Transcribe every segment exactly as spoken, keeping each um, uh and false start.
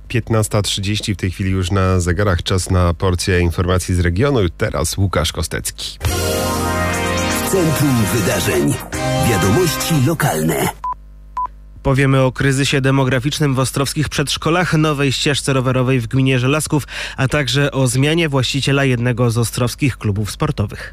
piętnasta trzydzieści w tej chwili już na zegarach. Czas na porcję informacji z regionu. Teraz Łukasz Kostecki. Centrum Wydarzeń. Wiadomości lokalne. Powiemy o kryzysie demograficznym w ostrowskich przedszkolach, nowej ścieżce rowerowej w gminie Żelazków, a także o zmianie właściciela jednego z ostrowskich klubów sportowych.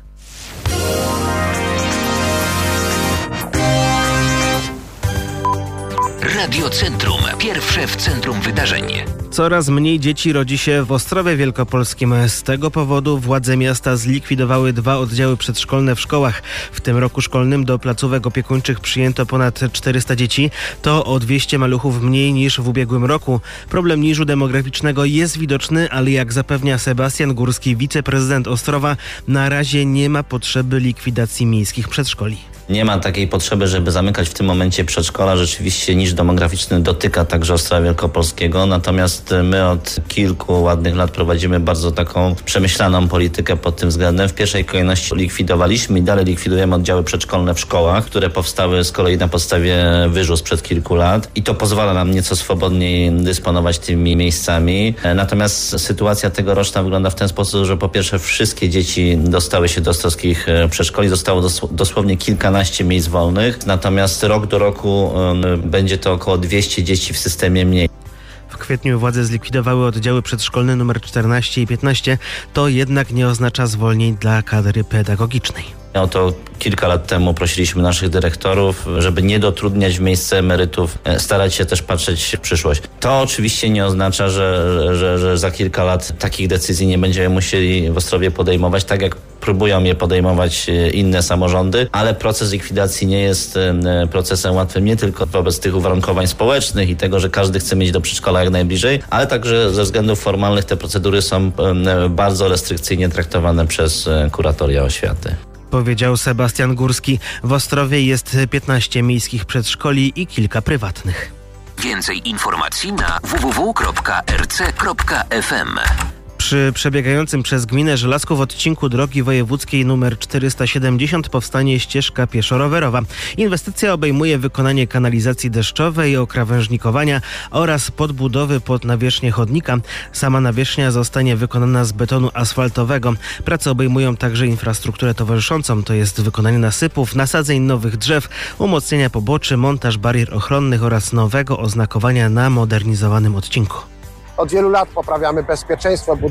Radio Centrum. Pierwsze w centrum wydarzeń. Coraz mniej dzieci rodzi się w Ostrowie Wielkopolskim. Z tego powodu władze miasta zlikwidowały dwa oddziały przedszkolne w szkołach. W tym roku szkolnym do placówek opiekuńczych przyjęto ponad czterysta dzieci. To o dwieście maluchów mniej niż w ubiegłym roku. Problem niżu demograficznego jest widoczny, ale jak zapewnia Sebastian Górski, wiceprezydent Ostrowa, na razie nie ma potrzeby likwidacji miejskich przedszkoli. Nie ma takiej potrzeby, żeby zamykać w tym momencie przedszkola. Rzeczywiście niż demograficzny dotyka także Ostrowa Wielkopolskiego. Natomiast my od kilku ładnych lat prowadzimy bardzo taką przemyślaną politykę pod tym względem. W pierwszej kolejności likwidowaliśmy i dalej likwidujemy oddziały przedszkolne w szkołach, które powstały z kolei na podstawie wyżu sprzed kilku lat. I to pozwala nam nieco swobodniej dysponować tymi miejscami. Natomiast sytuacja tegoroczna wygląda w ten sposób, że po pierwsze wszystkie dzieci dostały się do ostrowskich przedszkoli. Zostało dos- dosłownie kilkanaście miejsc wolnych, natomiast rok do roku um, będzie to około dwieście dzieci w systemie mniej. W kwietniu władze zlikwidowały oddziały przedszkolne numer czternaście i piętnaście. To jednak nie oznacza zwolnień dla kadry pedagogicznej. Oto kilka lat temu prosiliśmy naszych dyrektorów, żeby nie dotrudniać w miejsce emerytów, starać się też patrzeć w przyszłość. To oczywiście nie oznacza, że, że, że za kilka lat takich decyzji nie będziemy musieli w Ostrowie podejmować, tak jak próbują je podejmować inne samorządy, ale proces likwidacji nie jest procesem łatwym nie tylko wobec tych uwarunkowań społecznych i tego, że każdy chce mieć do przedszkola jak najbliżej, ale także ze względów formalnych te procedury są bardzo restrykcyjnie traktowane przez kuratoria oświaty. Powiedział Sebastian Górski. W Ostrowie jest piętnaście miejskich przedszkoli i kilka prywatnych. Więcej informacji na w w w kropka r c kropka f m. Przy przebiegającym przez gminę Żelazków odcinku drogi wojewódzkiej nr czterysta siedemdziesiąt powstanie ścieżka pieszo-rowerowa. Inwestycja obejmuje wykonanie kanalizacji deszczowej, okrawężnikowania oraz podbudowy pod nawierzchnię chodnika. Sama nawierzchnia zostanie wykonana z betonu asfaltowego. Prace obejmują także infrastrukturę towarzyszącą, to jest wykonanie nasypów, nasadzeń nowych drzew, umocnienia poboczy, montaż barier ochronnych oraz nowego oznakowania na modernizowanym odcinku. Od wielu lat poprawiamy bezpieczeństwo